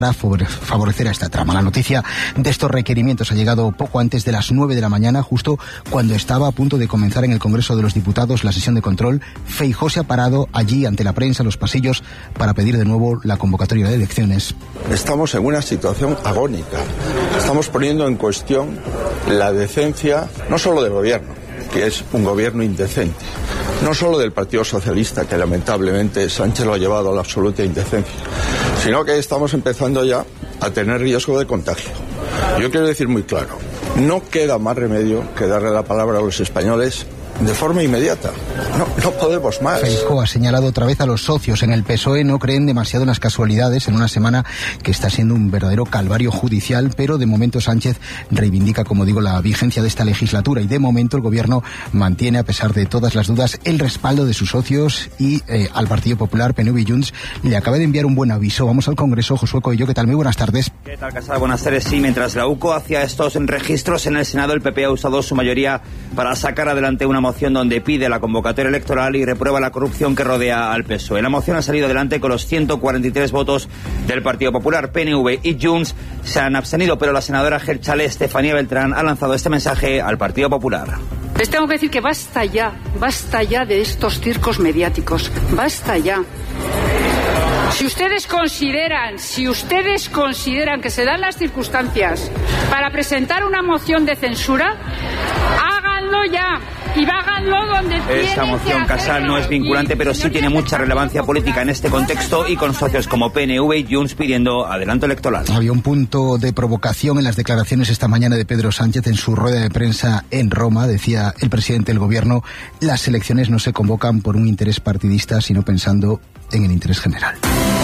para favorecer a esta trama. La noticia de estos requerimientos ha llegado poco antes de las 9 de la mañana, justo cuando estaba a punto de comenzar en el Congreso de los Diputados la sesión de control. Feijóo se ha parado allí ante la prensa, en los pasillos, para pedir de nuevo la convocatoria de elecciones. Estamos en una situación agónica. Estamos poniendo en cuestión la decencia, no solo del gobierno, que es un gobierno indecente, no solo del Partido Socialista, que lamentablemente Sánchez lo ha llevado a la absoluta indecencia, sino que estamos empezando ya a tener riesgo de contagio. Yo quiero decir muy claro, no queda más remedio que darle la palabra a los españoles de forma inmediata. No podemos más. Feijóo ha señalado otra vez a los socios en el PSOE. No creen demasiado en las casualidades en una semana que está siendo un verdadero calvario judicial, pero de momento Sánchez reivindica, como digo, la vigencia de esta legislatura, y de momento el gobierno mantiene, a pesar de todas las dudas, el respaldo de sus socios, y al Partido Popular, PNV y Junts, le acaba de enviar un buen aviso. Vamos al Congreso. Josué Coello, ¿qué tal? Muy buenas tardes. ¿Qué tal, Casal? Buenas tardes. Sí, mientras la UCO hacía estos registros en el Senado, el PP ha usado su mayoría para sacar adelante una moción donde pide la convocatoria electoral y reprueba la corrupción que rodea al PSOE. La moción ha salido adelante con los 143 votos del Partido Popular. PNV y Junts se han abstenido, pero la senadora Gelchale, Estefanía Beltrán, ha lanzado este mensaje al Partido Popular. Les tengo que decir que basta ya de estos circos mediáticos, basta ya. Si ustedes consideran que se dan las circunstancias para presentar una moción de censura, háganlo ya. Y háganlo donde Esta moción, Casal, no es vinculante, pero sí tiene mucha relevancia política en este contexto, y con socios como PNV y Junts pidiendo adelanto electoral. Había un punto de provocación en las declaraciones esta mañana de Pedro Sánchez en su rueda de prensa en Roma. Decía el presidente del gobierno: las elecciones no se convocan por un interés partidista, sino pensando en el interés general.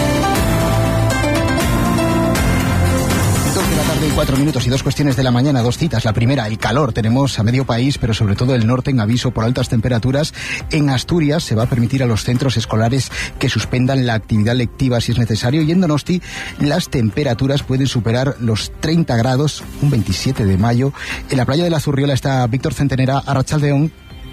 4 minutos y 2 cuestiones de la mañana, 2 citas. La primera, el calor. Tenemos a medio país, pero sobre todo el norte, en aviso por altas temperaturas. En Asturias se va a permitir a los centros escolares que suspendan la actividad lectiva si es necesario, y en Donosti las temperaturas pueden superar los 30 grados, un 27 de mayo. En la playa de la Zurriola está Víctor Centenera. Arratsaldeon.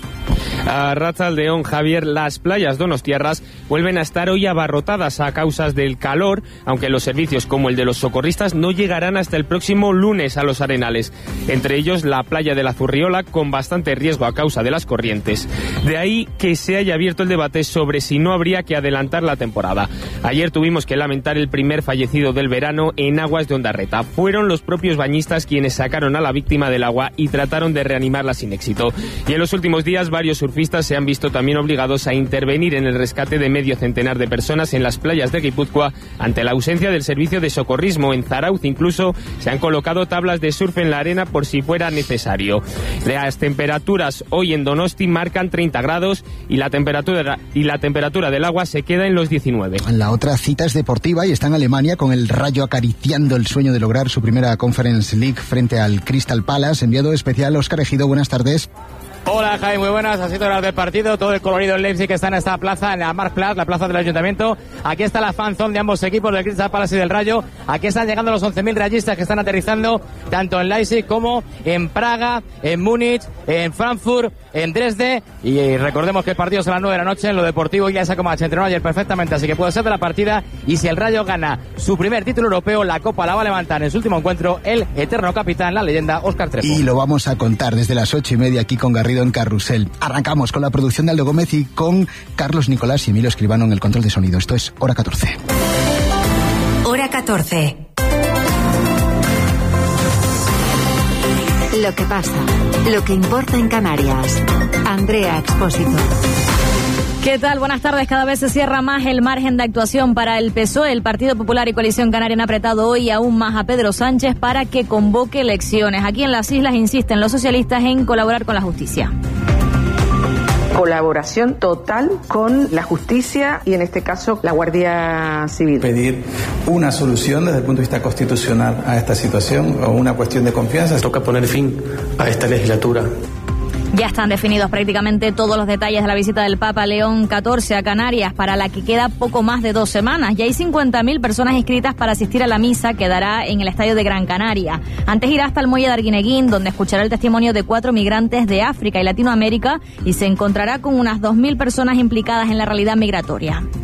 Arratsaldeon, Javier. Las playas donostiarras vuelven a estar hoy abarrotadas a causa del calor, aunque los servicios como el de los socorristas no llegarán hasta el próximo lunes a los arenales. Entre ellos la playa de la Zurriola, con bastante riesgo a causa de las corrientes. De ahí que se haya abierto el debate sobre si no habría que adelantar la temporada. Ayer tuvimos que lamentar el primer fallecido del verano en aguas de Ondarreta. Fueron los propios bañistas quienes sacaron a la víctima del agua y trataron de reanimarla sin éxito. Y en los últimos días varios surfistas se han visto también obligados a intervenir en el rescate de medio centenar de personas en las playas de Guipúzcoa ante la ausencia del servicio de socorrismo. En Zarauz incluso se han colocado tablas de surf en la arena por si fuera necesario. Las temperaturas hoy en Donosti marcan 30 grados y la temperatura del agua se queda en los 19. La otra cita es deportiva y está en Alemania, con el Rayo acariciando el sueño de lograr su primera Conference League frente al Crystal Palace. Enviado especial Óscar Ejido, buenas tardes. Hola, Jaime, muy buenas. Así horas del partido. Todo el colorido en Leipzig, que está en esta plaza, en la Marktplatz, la plaza del Ayuntamiento. Aquí está la fanzone de ambos equipos, del Crystal Palace y del Rayo. Aquí están llegando los 11.000 rayistas que están aterrizando tanto en Leipzig como en Praga, en Múnich, en Frankfurt, en Dresde. Y recordemos que el partido es a las 9 de la noche. En lo deportivo, ya se Comanche entrenó ayer perfectamente, así que puede ser de la partida. Y si el Rayo gana su primer título europeo, la Copa la va a levantar en su último encuentro el eterno capitán, la leyenda Óscar Trejo. Y lo vamos a contar desde las 8:30 aquí con Garrido en Carrusel. Arrancamos con la producción de Aldo Gómez y con Carlos Nicolás y Emilio Escribano en el control de sonido. Esto es Hora 14. Hora 14. Lo que pasa, lo que importa en Canarias. Andrea Expósito. ¿Qué tal? Buenas tardes. Cada vez se cierra más el margen de actuación para el PSOE. El Partido Popular y Coalición Canaria han apretado hoy aún más a Pedro Sánchez para que convoque elecciones. Aquí en las islas insisten los socialistas en colaborar con la justicia. Colaboración total con la justicia y en este caso la Guardia Civil. Pedir una solución desde el punto de vista constitucional a esta situación, o una cuestión de confianza. Toca poner fin a esta legislatura. Ya están definidos prácticamente todos los detalles de la visita del Papa León XIV a Canarias, para la que queda poco más de 2 semanas. Ya hay 50.000 personas inscritas para asistir a la misa que dará en el Estadio de Gran Canaria. Antes irá hasta el muelle de Arguineguín, donde escuchará el testimonio de 4 migrantes de África y Latinoamérica, y se encontrará con unas 2.000 personas implicadas en la realidad migratoria.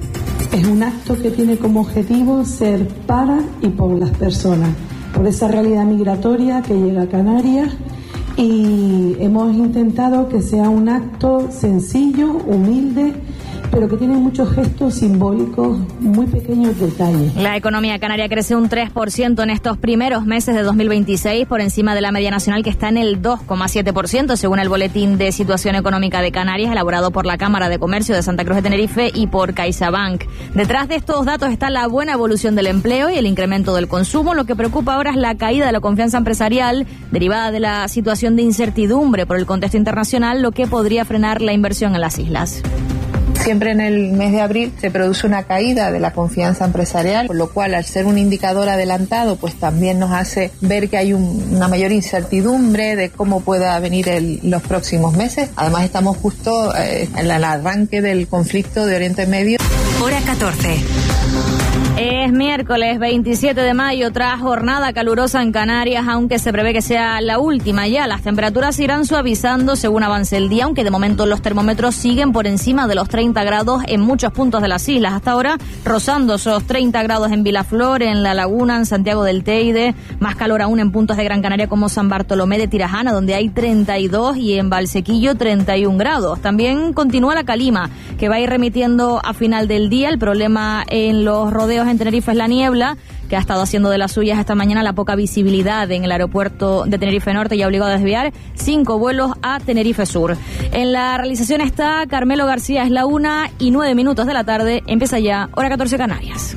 Es un acto que tiene como objetivo ser para y por las personas, por esa realidad migratoria que llega a Canarias, y hemos intentado que sea un acto sencillo, humilde, pero que tiene muchos gestos simbólicos, muy pequeños detalles. La economía canaria crece un 3% en estos primeros meses de 2026, por encima de la media nacional, que está en el 2,7%, según el Boletín de Situación Económica de Canarias, elaborado por la Cámara de Comercio de Santa Cruz de Tenerife y por CaixaBank. Detrás de estos datos está la buena evolución del empleo y el incremento del consumo. Lo que preocupa ahora es la caída de la confianza empresarial, derivada de la situación de incertidumbre por el contexto internacional, lo que podría frenar la inversión en las islas. Siempre en el mes de abril se produce una caída de la confianza empresarial, por lo cual, al ser un indicador adelantado, pues también nos hace ver que hay una mayor incertidumbre de cómo pueda venir los próximos meses. Además, estamos justo en el arranque del conflicto de Oriente Medio. Hora 14. Es miércoles 27 de mayo, tras jornada calurosa en Canarias, aunque se prevé que sea la última ya. Las temperaturas irán suavizando según avance el día, aunque de momento los termómetros siguen por encima de los 30 grados en muchos puntos de las islas. Hasta ahora rozando esos 30 grados en Vilaflor, en La Laguna, en Santiago del Teide. Más calor aún en puntos de Gran Canaria como San Bartolomé de Tirajana, donde hay 32, y en Valsequillo 31 grados. También continúa la calima, que va a ir remitiendo a final del día. El problema en los rodeos en Tenerife es la niebla, que ha estado haciendo de las suyas esta mañana. La poca visibilidad en el aeropuerto de Tenerife Norte y ha obligado a desviar 5 vuelos a Tenerife Sur. En la realización está Carmelo García. Es la 1:09 de la tarde. Empieza ya Hora 14 Canarias.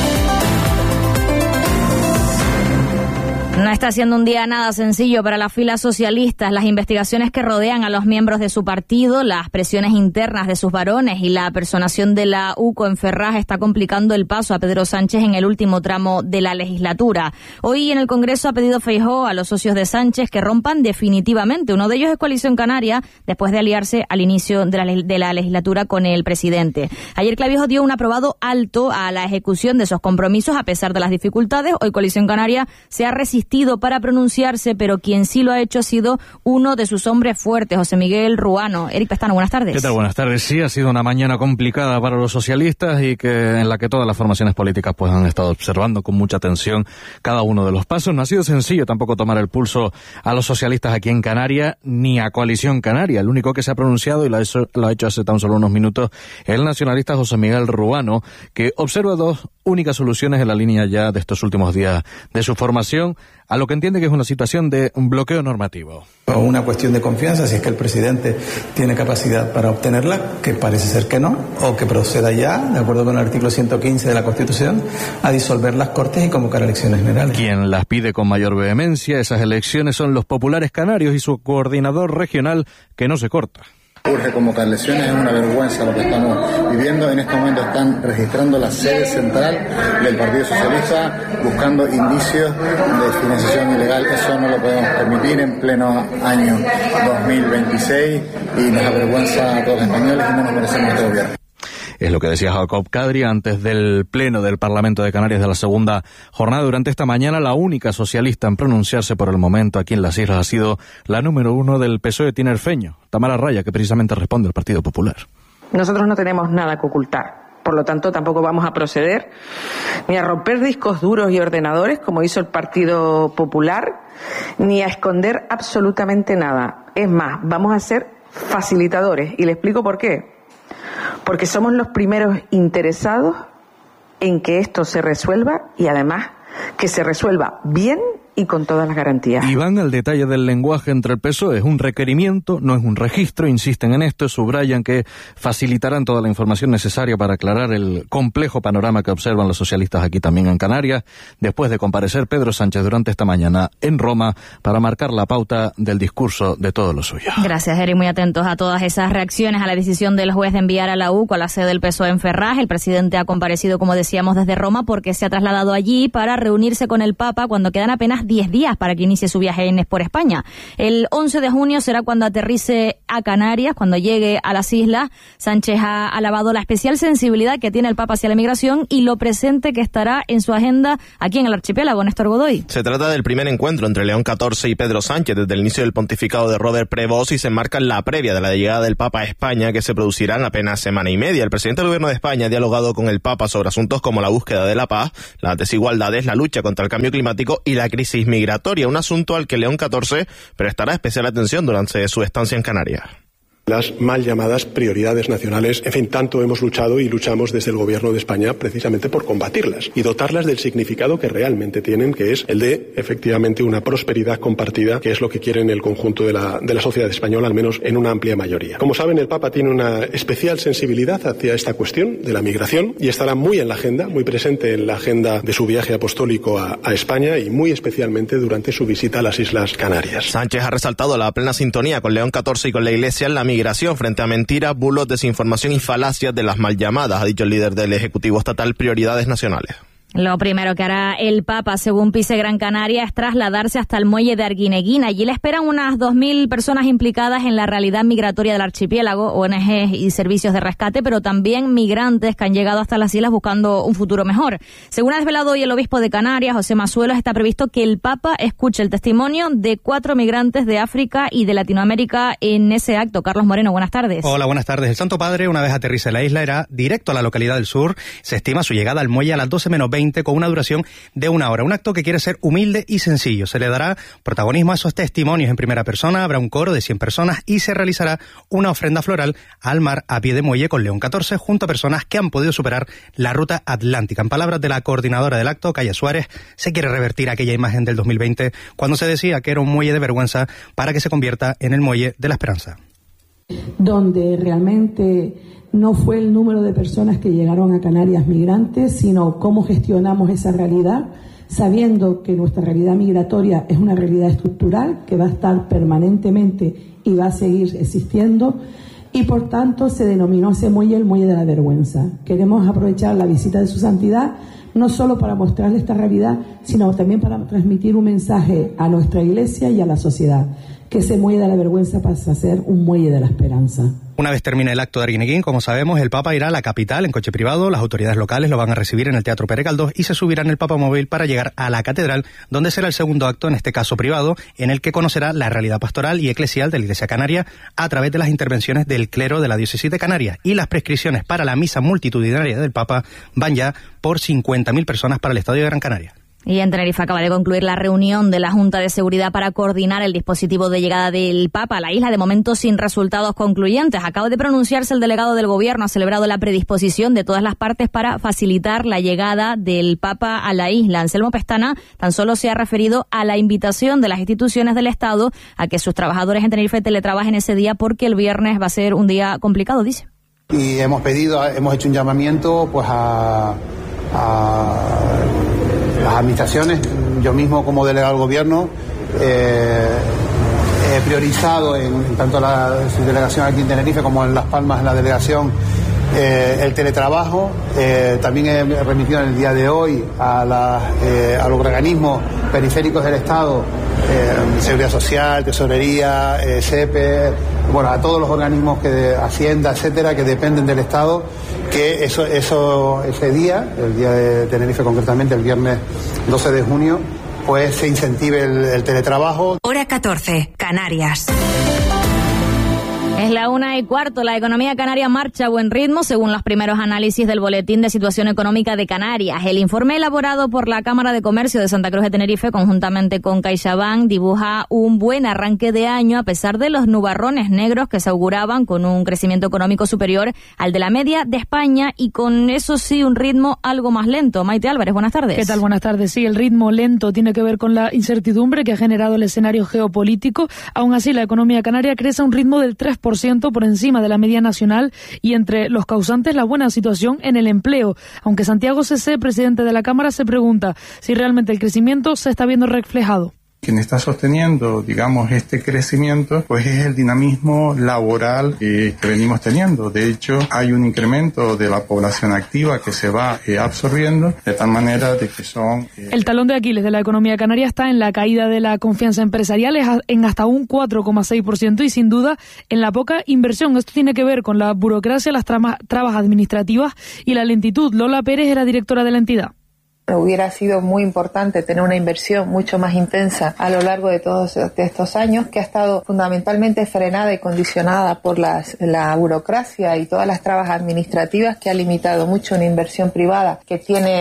No está siendo un día nada sencillo para las filas socialistas. Las investigaciones que rodean a los miembros de su partido, las presiones internas de sus varones y la personación de la UCO en Ferraz está complicando el paso a Pedro Sánchez en el último tramo de la legislatura. Hoy en el Congreso ha pedido Feijóo a los socios de Sánchez que rompan definitivamente. Uno de ellos es Coalición Canaria, después de aliarse al inicio de la legislatura con el presidente. Ayer Clavijo dio un aprobado alto a la ejecución de esos compromisos a pesar de las dificultades. Hoy Coalición Canaria se ha resistido para pronunciarse, pero quien sí lo ha hecho ha sido uno de sus hombres fuertes, José Miguel Ruano. Eric Pestano, buenas tardes. ¿Qué tal? Buenas tardes. Sí, ha sido una mañana complicada para los socialistas y en la que todas las formaciones políticas pues han estado observando con mucha atención cada uno de los pasos. No ha sido sencillo tampoco tomar el pulso a los socialistas aquí en Canarias, ni a Coalición Canaria. El único que se ha pronunciado, y lo ha hecho hace tan solo unos minutos, es el nacionalista José Miguel Ruano, que observa dos únicas soluciones en la línea ya de estos últimos días de su formación, a lo que entiende que es una situación de bloqueo normativo. O una cuestión de confianza, si es que el presidente tiene capacidad para obtenerla, que parece ser que no, o que proceda ya, de acuerdo con el artículo 115 de la Constitución, a disolver las Cortes y convocar elecciones generales. Quien las pide con mayor vehemencia, esas elecciones, son los populares canarios y su coordinador regional, que no se corta. Urge convocar elecciones, es una vergüenza lo que estamos viviendo. En este momento están registrando la sede central del Partido Socialista buscando indicios de financiación ilegal. Eso no lo podemos permitir en pleno año 2026 y nos avergüenza a todos los españoles y no nos merecemos este gobierno. Es lo que decía Jacob Cadri antes del pleno del Parlamento de Canarias de la segunda jornada. Durante esta mañana, la única socialista en pronunciarse por el momento aquí en las islas ha sido la número 1 del PSOE tinerfeño, Tamara Raya, que precisamente responde al Partido Popular. Nosotros no tenemos nada que ocultar. Por lo tanto, tampoco vamos a proceder ni a romper discos duros y ordenadores, como hizo el Partido Popular, ni a esconder absolutamente nada. Es más, vamos a ser facilitadores. Y le explico por qué. Porque somos los primeros interesados en que esto se resuelva y además que se resuelva bien y con todas las garantías. Y van al detalle del lenguaje entre el PSOE. Es un requerimiento, no es un registro, insisten en esto, subrayan que facilitarán toda la información necesaria para aclarar el complejo panorama que observan los socialistas aquí también en Canarias, después de comparecer Pedro Sánchez durante esta mañana en Roma para marcar la pauta del discurso de todo lo suyo. Gracias, Eric. Muy atentos a todas esas reacciones a la decisión del juez de enviar a la UCO a la sede del PSOE en Ferraz. El presidente ha comparecido, como decíamos, desde Roma porque se ha trasladado allí para reunirse con el Papa cuando quedan apenas apenas 10 días para que inicie su viaje por España. El 11 de junio será cuando aterrice a Canarias, cuando llegue a las islas. Sánchez ha alabado la especial sensibilidad que tiene el Papa hacia la migración y lo presente que estará en su agenda aquí en el archipiélago. Néstor Godoy. Se trata del primer encuentro entre León XIV y Pedro Sánchez desde el inicio del pontificado de Robert Prevost y se enmarca en la previa de la llegada del Papa a España, que se producirá en apenas semana y media. El presidente del Gobierno de España ha dialogado con el Papa sobre asuntos como la búsqueda de la paz, las desigualdades, la lucha contra el cambio climático y la crisis migratoria, un asunto al que León XIV prestará especial atención durante su estancia en Canarias. Las mal llamadas prioridades nacionales, en fin, tanto hemos luchado y luchamos desde el Gobierno de España precisamente por combatirlas y dotarlas del significado que realmente tienen, que es el de, efectivamente, una prosperidad compartida, que es lo que quieren el conjunto de la sociedad española, al menos en una amplia mayoría. Como saben, el Papa tiene una especial sensibilidad hacia esta cuestión de la migración y estará muy en la agenda, muy presente en la agenda de su viaje apostólico a España y muy especialmente durante su visita a las Islas Canarias. Sánchez ha resaltado la plena sintonía con León XIV y con la Iglesia en la migración frente a mentiras, bulos, desinformación y falacias de las mal llamadas, ha dicho el líder del Ejecutivo Estatal, prioridades nacionales. Lo primero que hará el Papa, según pise Gran Canaria, es trasladarse hasta el muelle de Arguineguín. Allí le esperan unas 2.000 personas implicadas en la realidad migratoria del archipiélago, ONGs y servicios de rescate, pero también migrantes que han llegado hasta las islas buscando un futuro mejor. Según ha desvelado hoy el obispo de Canarias, José Mazuelos, está previsto que el Papa escuche el testimonio de 4 migrantes de África y de Latinoamérica en ese acto. Carlos Moreno, buenas tardes. Hola, buenas tardes. El Santo Padre, una vez aterriza en la isla, irá directo a la localidad del sur. Se estima su llegada al muelle a las 12:20 con una duración de 1 hora. Un acto que quiere ser humilde y sencillo. Se le dará protagonismo a esos testimonios en primera persona, habrá un coro de 100 personas y se realizará una ofrenda floral al mar a pie de muelle con León XIV junto a personas que han podido superar la ruta atlántica. En palabras de la coordinadora del acto, Calla Suárez, se quiere revertir aquella imagen del 2020 cuando se decía que era un muelle de vergüenza para que se convierta en el muelle de la esperanza. Donde realmente no fue el número de personas que llegaron a Canarias migrantes, sino cómo gestionamos esa realidad, sabiendo que nuestra realidad migratoria es una realidad estructural que va a estar permanentemente y va a seguir existiendo, y por tanto se denominó ese muelle el muelle de la vergüenza. Queremos aprovechar la visita de su santidad no solo para mostrarle esta realidad, sino también para transmitir un mensaje a nuestra Iglesia y a la sociedad, que ese muelle de la vergüenza pasa a ser un muelle de la esperanza. Una vez termine el acto de Arguineguín, como sabemos, el Papa irá a la capital en coche privado, las autoridades locales lo van a recibir en el Teatro Pere Galdós y se subirá en el Papamóvil para llegar a la catedral, donde será el segundo acto, en este caso privado, en el que conocerá la realidad pastoral y eclesial de la Iglesia Canaria a través de las intervenciones del clero de la diócesis de Canarias, y las prescripciones para la misa multitudinaria del Papa van ya por 50.000 personas para el Estadio de Gran Canaria. Y en Tenerife acaba de concluir la reunión de la Junta de Seguridad para coordinar el dispositivo de llegada del Papa a la isla, de momento sin resultados concluyentes. Acaba de pronunciarse el delegado del Gobierno, ha celebrado la predisposición de todas las partes para facilitar la llegada del Papa a la isla. Anselmo Pestana tan solo se ha referido a la invitación de las instituciones del Estado a que sus trabajadores en Tenerife teletrabajen ese día porque el viernes va a ser un día complicado, dice. Y hemos hecho un llamamiento pues a las administraciones. Yo mismo, como delegado del Gobierno, he priorizado en tanto su delegación aquí en Tenerife como en Las Palmas, en la delegación, el teletrabajo. También he remitido en el día de hoy a los organismos periféricos del Estado, Seguridad Social, Tesorería, SEPE, bueno, a todos los organismos de Hacienda, etcétera, que dependen del Estado, que ese día, el día de Tenerife concretamente, el viernes 12 de junio, pues se incentive el teletrabajo. Hora 14, Canarias. Es la 1:15. La economía canaria marcha a buen ritmo, según los primeros análisis del Boletín de Situación Económica de Canarias. El informe elaborado por la Cámara de Comercio de Santa Cruz de Tenerife, conjuntamente con CaixaBank, dibuja un buen arranque de año, a pesar de los nubarrones negros que se auguraban, con un crecimiento económico superior al de la media de España y con, eso sí, un ritmo algo más lento. Maite Álvarez, buenas tardes. ¿Qué tal? Buenas tardes. Sí, el ritmo lento tiene que ver con la incertidumbre que ha generado el escenario geopolítico. Aún así, la economía canaria crece a un ritmo del 3% por encima de la media nacional, y entre los causantes la buena situación en el empleo, aunque Santiago Cesé, presidente de la Cámara, se pregunta si realmente el crecimiento se está viendo reflejado. Quien está sosteniendo, digamos, este crecimiento, pues es el dinamismo laboral que venimos teniendo. De hecho, hay un incremento de la población activa que se va absorbiendo, de tal manera de que son... El talón de Aquiles de la economía canaria está en la caída de la confianza empresarial, en hasta un 4,6%, y sin duda en la poca inversión. Esto tiene que ver con la burocracia, las trabas administrativas y la lentitud. Lola Pérez era directora de la entidad. Hubiera sido muy importante tener una inversión mucho más intensa a lo largo de todos estos años, que ha estado fundamentalmente frenada y condicionada por la burocracia y todas las trabas administrativas, que ha limitado mucho una inversión privada que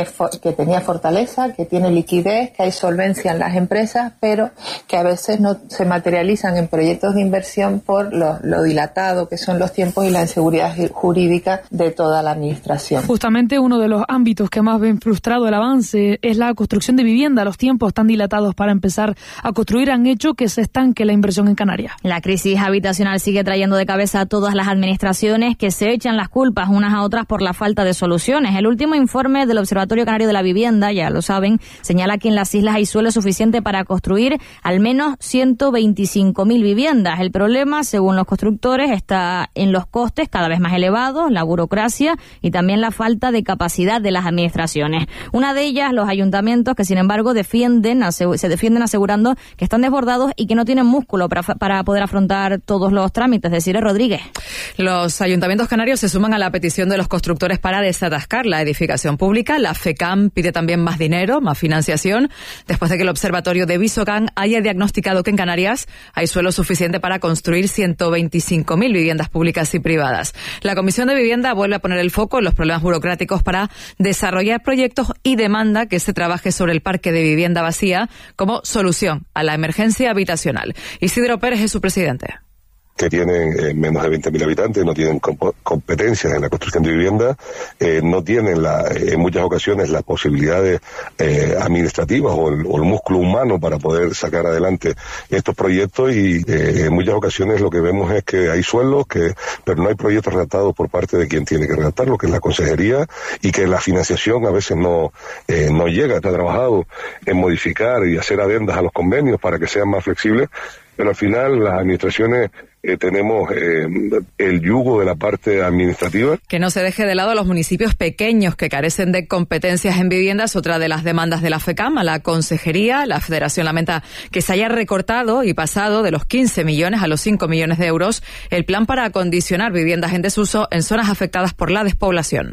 tenía fortaleza, que tiene liquidez, que hay solvencia en las empresas, pero que a veces no se materializan en proyectos de inversión por lo dilatado que son los tiempos y la inseguridad jurídica de toda la administración. Justamente uno de los ámbitos que más ven frustrado el avance es la construcción de vivienda. Los tiempos tan dilatados para empezar a construir han hecho que se estanque la inversión en Canarias. La crisis habitacional sigue trayendo de cabeza a todas las administraciones, que se echan las culpas unas a otras por la falta de soluciones. El último informe del Observatorio Canario de la Vivienda, ya lo saben, señala que en las islas hay suelo suficiente para construir al menos 125.000 viviendas. El problema, según los constructores, está en los costes cada vez más elevados, la burocracia y también la falta de capacidad de las administraciones. Una de ellas, los ayuntamientos, que sin embargo se defienden asegurando que están desbordados y que no tienen músculo para poder afrontar todos los trámites. Desiree Rodríguez. Los ayuntamientos canarios se suman a la petición de los constructores para desatascar la edificación pública. La FECAM pide también más dinero, más financiación, después de que el Observatorio de Visocan haya diagnosticado que en Canarias hay suelo suficiente para construir 125.000 viviendas públicas y privadas. La Comisión de Vivienda vuelve a poner el foco en los problemas burocráticos para desarrollar proyectos y demanda que se trabaje sobre el parque de vivienda vacía como solución a la emergencia habitacional. Isidro Pérez es su presidente. Que tienen menos de 20.000 habitantes, no tienen competencias en la construcción de vivienda, no tienen en muchas ocasiones las posibilidades administrativas o el músculo humano para poder sacar adelante estos proyectos, y en muchas ocasiones lo que vemos es que hay suelos, pero no hay proyectos redactados por parte de quien tiene que redactarlo, que es la consejería, y que la financiación a veces no llega. Está trabajado en modificar y hacer adendas a los convenios para que sean más flexibles, pero al final las administraciones tenemos el yugo de la parte administrativa. Que no se deje de lado a los municipios pequeños que carecen de competencias en viviendas, otra de las demandas de la FECAM a la consejería. La Federación lamenta que se haya recortado y pasado de los 15 millones a los 5 millones de euros el plan para acondicionar viviendas en desuso en zonas afectadas por la despoblación.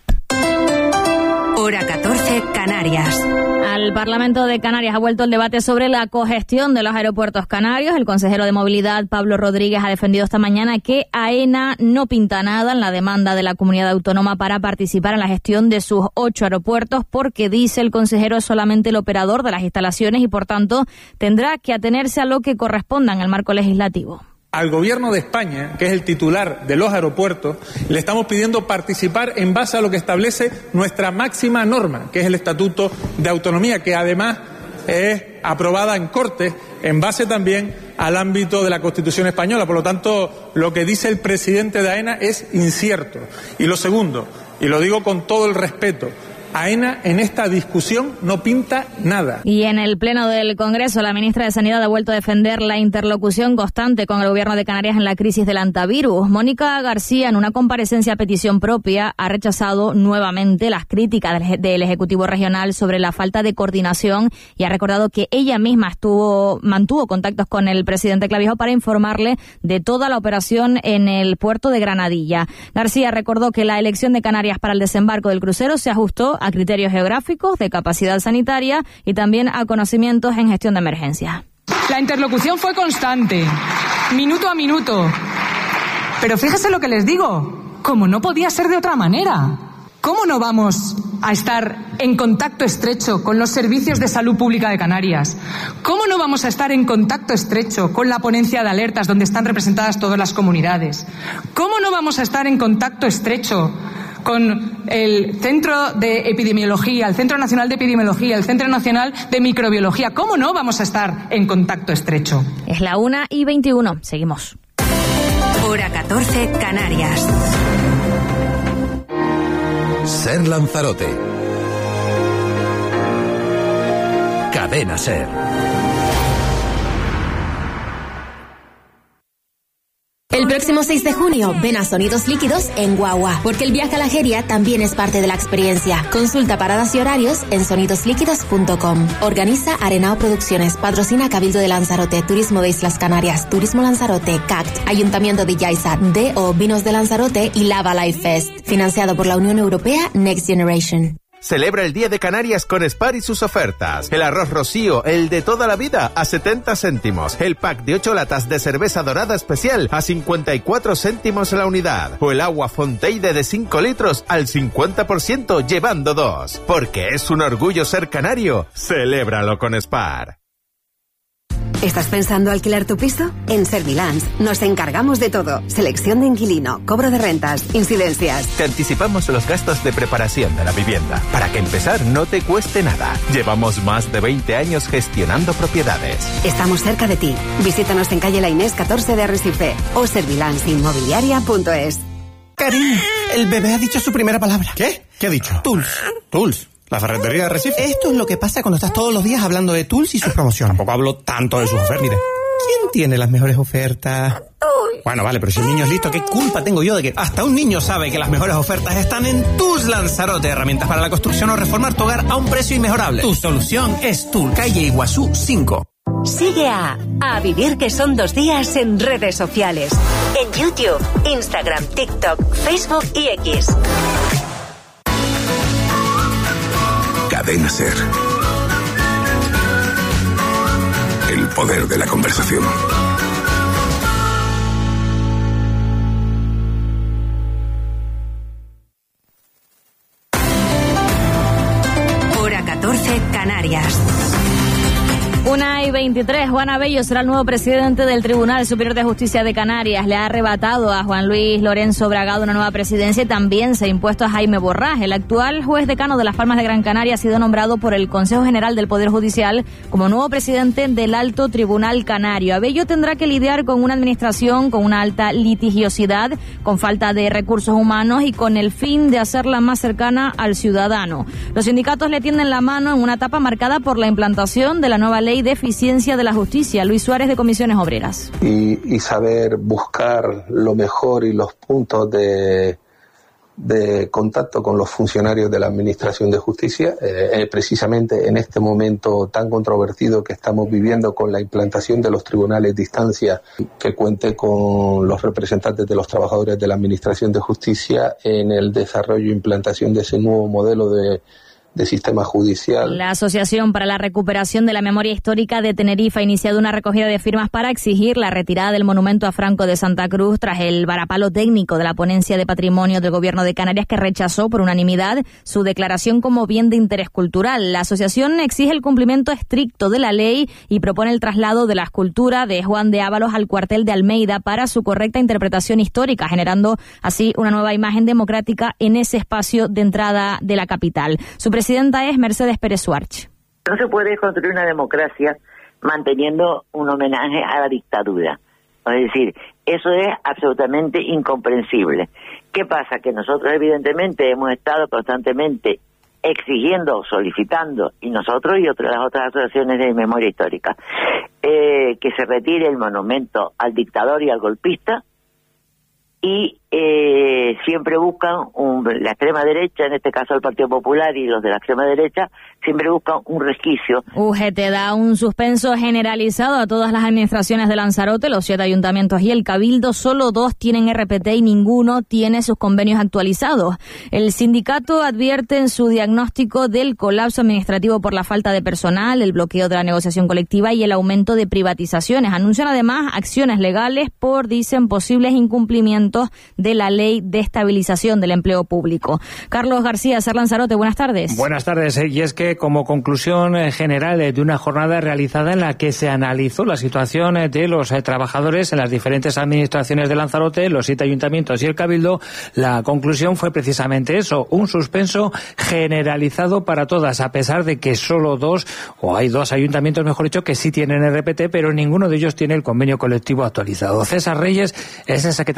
Hora 14, Canarias. Al Parlamento de Canarias ha vuelto el debate sobre la cogestión de los aeropuertos canarios. El consejero de Movilidad, Pablo Rodríguez, ha defendido esta mañana que AENA no pinta nada en la demanda de la comunidad autónoma para participar en la gestión de sus 8 aeropuertos, porque, dice el consejero, es solamente el operador de las instalaciones y, por tanto, tendrá que atenerse a lo que corresponda en el marco legislativo. Al Gobierno de España, que es el titular de los aeropuertos, le estamos pidiendo participar en base a lo que establece nuestra máxima norma, que es el Estatuto de Autonomía, que además es aprobada en Cortes en base también al ámbito de la Constitución española. Por lo tanto, lo que dice el presidente de AENA es incierto. Y lo segundo, y lo digo con todo el respeto, AENA en esta discusión no pinta nada. Y en el Pleno del Congreso, la ministra de Sanidad ha vuelto a defender la interlocución constante con el Gobierno de Canarias en la crisis del antivirus. Mónica García, en una comparecencia a petición propia, ha rechazado nuevamente las críticas del Ejecutivo Regional sobre la falta de coordinación y ha recordado que ella misma mantuvo contactos con el presidente Clavijo para informarle de toda la operación en el puerto de Granadilla. García recordó que la elección de Canarias para el desembarco del crucero se ajustó a criterios geográficos, de capacidad sanitaria y también a conocimientos en gestión de emergencia. La interlocución fue constante, minuto a minuto. Pero fíjese lo que les digo, como no podía ser de otra manera. ¿Cómo no vamos a estar en contacto estrecho con los servicios de salud pública de Canarias? ¿Cómo no vamos a estar en contacto estrecho con la ponencia de alertas donde están representadas todas las comunidades? ¿Cómo no vamos a estar en contacto estrecho con el Centro de Epidemiología, el Centro Nacional de Epidemiología, el Centro Nacional de Microbiología? ¿Cómo no vamos a estar en contacto estrecho? Es la 1:21. Seguimos. Hora 14, Canarias. Ser Lanzarote. Cadena Ser. Próximo 6 de junio, ven a Sonidos Líquidos en Guagua, porque el viaje a la Jeria también es parte de la experiencia. Consulta paradas y horarios en sonidosliquidos.com. Organiza Arenao Producciones, patrocina Cabildo de Lanzarote, Turismo de Islas Canarias, Turismo Lanzarote, CACT, Ayuntamiento de Yaiza, D.O. Vinos de Lanzarote y Lava Life Fest. Financiado por la Unión Europea Next Generation. Celebra el Día de Canarias con Spar y sus ofertas. El arroz Rocío, el de toda la vida, a 70 céntimos. El pack de 8 latas de cerveza dorada especial a 54 céntimos la unidad. O el agua Fonteide de 5 litros al 50% llevando 2. Porque es un orgullo ser canario. Celébralo con Spar. ¿Estás pensando alquilar tu piso? En Servilans nos encargamos de todo. Selección de inquilino, cobro de rentas, incidencias. Te anticipamos los gastos de preparación de la vivienda, para que empezar no te cueste nada. Llevamos más de 20 años gestionando propiedades. Estamos cerca de ti. Visítanos en calle La Inés 14 de Arrecife o servilansinmobiliaria.es. Cariño, el bebé ha dicho su primera palabra. ¿Qué? ¿Qué ha dicho? Tools. ¿La ferretería de Arrecife? Esto es lo que pasa cuando estás todos los días hablando de Tools y sus promociones. Tampoco hablo tanto de sus ofertas. Mire. ¿Quién tiene las mejores ofertas? Bueno, vale, pero si el niño es listo, ¿qué culpa tengo yo de que hasta un niño sabe que las mejores ofertas están en Tools Lanzarote? Herramientas para la construcción o reformar tu hogar a un precio inmejorable. Tu solución es Tools, calle Iguazú 5. Sigue a Vivir que son 2 días en redes sociales. En YouTube, Instagram, TikTok, Facebook y X. Cadena Ser. El poder de la conversación. Hora 14, Canarias. 1:23, Juan Abello será el nuevo presidente del Tribunal Superior de Justicia de Canarias. Le ha arrebatado a Juan Luis Lorenzo Bragado una nueva presidencia y también se ha impuesto a Jaime Borrás. El actual juez decano de Las Palmas de Gran Canaria ha sido nombrado por el Consejo General del Poder Judicial como nuevo presidente del Alto Tribunal Canario. Abello tendrá que lidiar con una administración con una alta litigiosidad, con falta de recursos humanos y con el fin de hacerla más cercana al ciudadano. Los sindicatos le tienden la mano en una etapa marcada por la implantación de la nueva ley de eficiencia de la justicia. Luis Suárez, de Comisiones Obreras. Y saber buscar lo mejor y los puntos de contacto con los funcionarios de la Administración de Justicia, precisamente en este momento tan controvertido que estamos viviendo con la implantación de los tribunales de instancia, que cuente con los representantes de los trabajadores de la Administración de Justicia en el desarrollo e implantación de ese nuevo modelo de sistema judicial. La Asociación para la Recuperación de la Memoria Histórica de Tenerife ha iniciado una recogida de firmas para exigir la retirada del monumento a Franco de Santa Cruz tras el varapalo técnico de la Ponencia de Patrimonio del Gobierno de Canarias, que rechazó por unanimidad su declaración como bien de interés cultural. La asociación exige el cumplimiento estricto de la ley y propone el traslado de la escultura de Juan de Ábalos al cuartel de Almeida para su correcta interpretación histórica, generando así una nueva imagen democrática en ese espacio de entrada de la capital. Su presidenta es Mercedes Pérez Suarch. No se puede construir una democracia manteniendo un homenaje a la dictadura. Es decir, eso es absolutamente incomprensible. ¿Qué pasa? Que nosotros evidentemente hemos estado constantemente exigiendo, solicitando, y nosotros y las otras asociaciones de memoria histórica, que se retire el monumento al dictador y al golpista, y siempre buscan, la extrema derecha, en este caso el Partido Popular y los de la extrema derecha, siempre buscan un resquicio. UGT da un suspenso generalizado a todas las administraciones de Lanzarote, los 7 ayuntamientos y el Cabildo. Solo 2 tienen RPT y ninguno tiene sus convenios actualizados. El sindicato advierte en su diagnóstico del colapso administrativo por la falta de personal, el bloqueo de la negociación colectiva y el aumento de privatizaciones. Anuncian además acciones legales por, dicen, posibles incumplimientos de la Ley de Estabilización del Empleo Público. Carlos García, Ser Lanzarote, buenas tardes. Buenas tardes. Y es que como conclusión general de una jornada realizada en la que se analizó la situación de los trabajadores en las diferentes administraciones de Lanzarote, los 7 ayuntamientos y el Cabildo, la conclusión fue precisamente eso, un suspenso generalizado para todas, a pesar de que solo 2, o hay 2 ayuntamientos, mejor dicho, que sí tienen RPT, pero ninguno de ellos tiene el convenio colectivo actualizado. César Reyes es el secretario general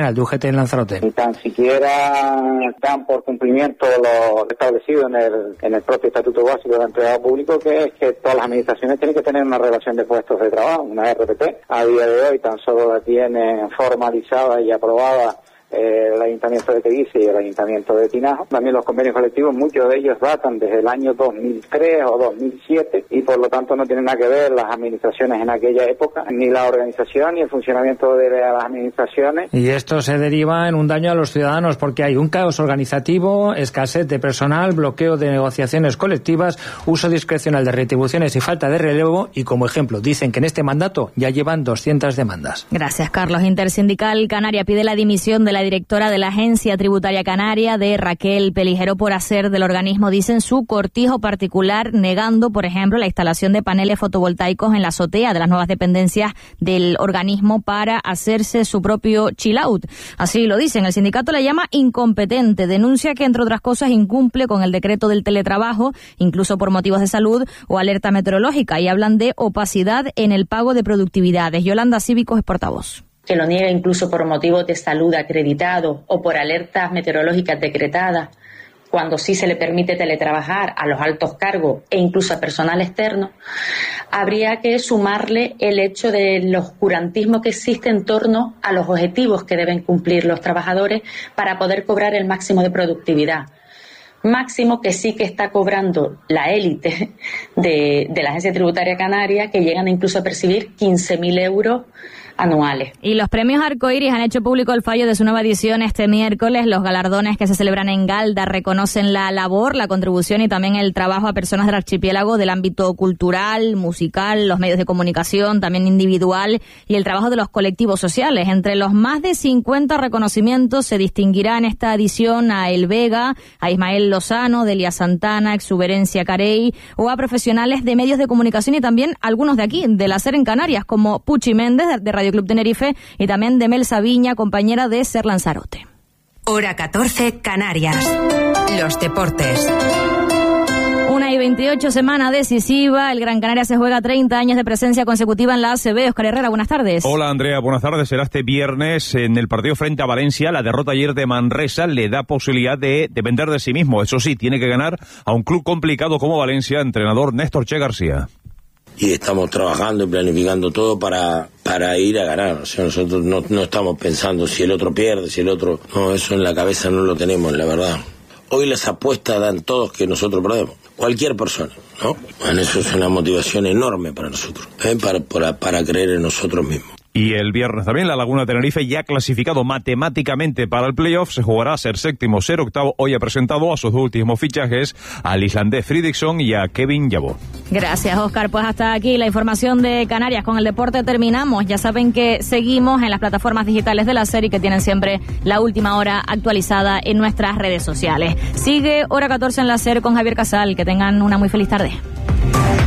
general de UGT en Lanzarote. Ni tan siquiera dan por cumplimiento lo establecido en el propio Estatuto Básico del Empleado Público, que es que todas las administraciones tienen que tener una relación de puestos de trabajo, una RPT. A día de hoy tan solo la tienen formalizada y aprobada el Ayuntamiento de Teguise y el Ayuntamiento de Tinajo. También los convenios colectivos, muchos de ellos datan desde el año 2003 o 2007 y por lo tanto no tienen nada que ver las administraciones en aquella época, ni la organización ni el funcionamiento de las administraciones. Y esto se deriva en un daño a los ciudadanos porque hay un caos organizativo, escasez de personal, bloqueo de negociaciones colectivas, uso discrecional de retribuciones y falta de relevo, y como ejemplo dicen que en este mandato ya llevan 200 demandas. Gracias, Carlos. Intersindical Canaria pide la dimisión de la directora de la Agencia Tributaria Canaria, de Raquel Pelijero, por hacer del organismo, dicen, su cortijo particular, negando, por ejemplo, la instalación de paneles fotovoltaicos en la azotea de las nuevas dependencias del organismo para hacerse su propio chill out. Así lo dicen. El sindicato la llama incompetente. Denuncia que, entre otras cosas, incumple con el decreto del teletrabajo, incluso por motivos de salud o alerta meteorológica, y hablan de opacidad en el pago de productividades. Yolanda Cívicos es portavoz. Que lo niega incluso por motivos de salud acreditados o por alertas meteorológicas decretadas, cuando sí se le permite teletrabajar a los altos cargos e incluso a personal externo, habría que sumarle el hecho del oscurantismo que existe en torno a los objetivos que deben cumplir los trabajadores para poder cobrar el máximo de productividad. Máximo que sí que está cobrando la élite de la Agencia Tributaria Canaria, que llegan incluso a percibir 15.000 euros anuales. Y los premios Arcoiris han hecho público el fallo de su nueva edición este miércoles. Los galardones que se celebran en Galda reconocen la labor, la contribución y también el trabajo a personas del archipiélago del ámbito cultural, musical, los medios de comunicación, también individual, y el trabajo de los colectivos sociales. Entre los más de 50 reconocimientos se distinguirá en esta edición a El Vega, a Ismael Lozano, Delia Santana, Exuberencia Carey, o a profesionales de medios de comunicación y también algunos de aquí, del hacer en Canarias, como Puchi Méndez de Radio Club Tenerife y también de Mel Sabiña, compañera de Ser Lanzarote. Hora 14, Canarias. Los deportes. 1:28, semana decisiva. El Gran Canaria se juega 30 años de presencia consecutiva en la ACB. Óscar Herrera, buenas tardes. Hola, Andrea, buenas tardes. Será este viernes en el partido frente a Valencia. La derrota ayer de Manresa le da posibilidad de depender de sí mismo. Eso sí, tiene que ganar a un club complicado como Valencia, entrenador Néstor Che García. Y estamos trabajando y planificando todo para ir a ganar. O sea, nosotros no estamos pensando si el otro pierde, si el otro... No, eso en la cabeza no lo tenemos, la verdad. Hoy las apuestas dan todos que nosotros perdemos. Cualquier persona, ¿no? Bueno, eso es una motivación enorme para nosotros, para creer en nosotros mismos. Y el viernes también la Laguna Tenerife, ya clasificado matemáticamente para el playoff, se jugará a ser séptimo, ser octavo. Hoy ha presentado a sus dos últimos fichajes, al islandés Fridriksson y a Kevin Yabo. Gracias, Óscar. Pues hasta aquí la información de Canarias. Con el deporte terminamos. Ya saben que seguimos en las plataformas digitales de la SER y que tienen siempre la última hora actualizada en nuestras redes sociales. Sigue Hora 14 en la SER con Javier Casal. Que tengan una muy feliz tarde.